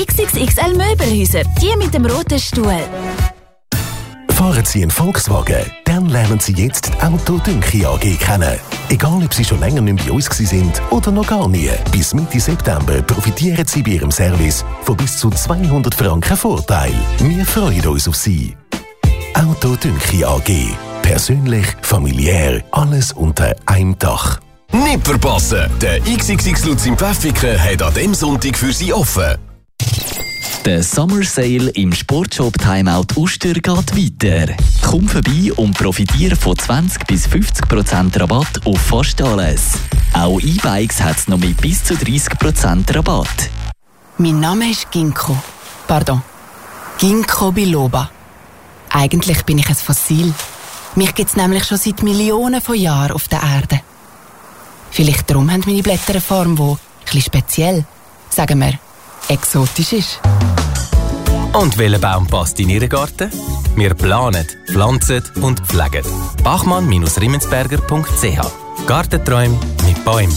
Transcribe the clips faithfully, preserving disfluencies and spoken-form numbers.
X X X L Möbelhäuser, die mit dem roten Stuhl. Fahren Sie einen Volkswagen, dann lernen Sie jetzt die Auto Dünki A G kennen. Egal, ob Sie schon länger nicht bei uns sind oder noch gar nie. Bis Mitte September profitieren Sie bei Ihrem Service von bis zu zweihundert Franken Vorteil. Wir freuen uns auf Sie. Auto Dünki A G. Persönlich, familiär, alles unter einem Dach. Nicht verpassen! Der X X X Lutz im Pfäffiken hat an diesem Sonntag für Sie offen. Der Summer Sale im Sportshop Timeout Uster geht weiter. Komm vorbei und profitiere von zwanzig bis fünfzig Prozent Rabatt auf fast alles. Auch E-Bikes hat es noch mit bis zu dreißig Prozent Rabatt. Mein Name ist Ginkgo. Pardon. Ginkgo biloba. Eigentlich bin ich ein Fossil. Mich gibt es nämlich schon seit Millionen von Jahren auf der Erde. Vielleicht darum haben meine Blätter eine Form, die ein bisschen speziell, sagen wir, exotisch ist. Und welcher Baum passt in Ihren Garten? Wir planen, pflanzen und pflegen. bachmann Bindestrich rimmensberger Punkt c h. Gartenträume mit Bäumen.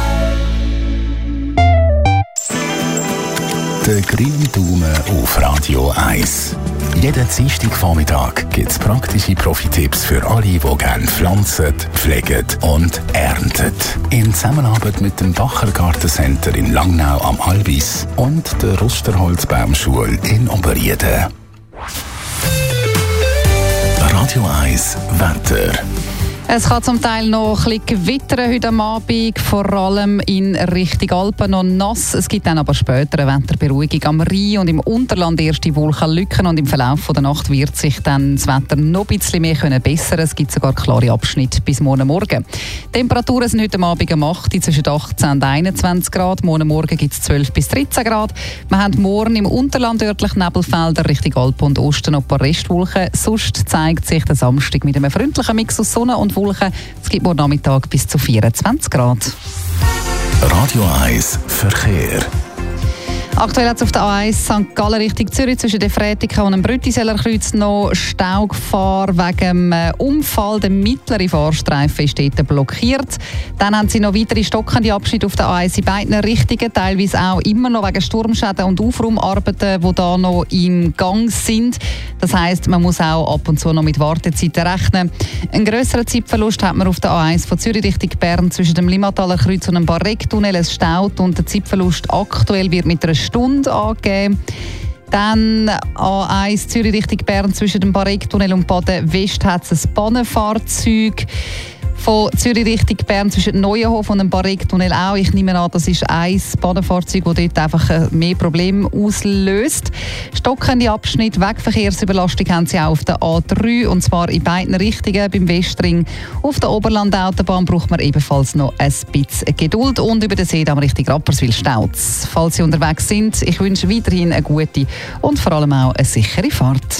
Der grüne Daumen auf Radio eins. Jeden Dienstagvormittag gibt es praktische Profi-Tipps für alle, die gerne pflanzen, pflegen und ernten. In Zusammenarbeit mit dem Bacher Gartencenter in Langnau am Albis und der Rusterholzbaumschule in Oberrieden. Radio eins Wetter. Es kann zum Teil noch ein bisschen gewittern heute am Abend, vor allem in Richtung Alpen noch nass. Es gibt dann aber später eine Wetterberuhigung am Rhein und im Unterland erste Wolkenlücken und im Verlauf der Nacht wird sich dann das Wetter noch ein bisschen mehr können bessern. Es gibt sogar klare Abschnitte bis morgen Morgen. Die Temperaturen sind heute Abend am acht zwischen achtzehn und einundzwanzig Grad. Morgen Morgen gibt es zwölf bis dreizehn Grad. Wir haben morgen im Unterland örtlich Nebelfelder, Richtung Alpen und Osten noch ein paar Restwolken. Sonst zeigt sich der Samstag mit einem freundlichen Mix aus Sonne und Wolken. Es gibt morgen Nachmittag bis zu vierundzwanzig Grad. Radio eins Verkehr. Aktuell hat es auf der A eins Sankt Gallen Richtung Zürich zwischen der Fretica und dem Brüttiselerkreuz noch Staugefahr wegen dem Unfall. Der mittlere Fahrstreifen ist dort blockiert. Dann haben sie noch weitere stockende Abschnitte auf der A eins in beiden Richtungen, teilweise auch immer noch wegen Sturmschäden und Aufraumarbeiten, die da noch im Gang sind. Das heisst, man muss auch ab und zu noch mit Wartezeiten rechnen. Einen grösseren Zeitverlust hat man auf der A eins von Zürich Richtung Bern zwischen dem Limmataler Kreuz und dem Barrecktunnel. Es staut und der Zeitverlust aktuell wird mit einer Stunde angegeben. Dann A eins Zürich Richtung Bern zwischen dem Barrecktunnel und Baden West hat es ein Bahnenfahrzeug. Von Zürich Richtung Bern zwischen Neuenhof und dem Barrecktunnel auch. Ich nehme an, das ist ein Bahnenfahrzeug, das dort einfach mehr Probleme auslöst. Stockende Abschnitt, Wegverkehrsüberlastung haben sie auch auf der A drei und zwar in beiden Richtungen beim Westring. Auf der Oberlandautobahn braucht man ebenfalls noch ein bisschen Geduld und über den Seedamm Richtung Rapperswil-Stauz. Falls Sie unterwegs sind, ich wünsche weiterhin eine gute und vor allem auch eine sichere Fahrt.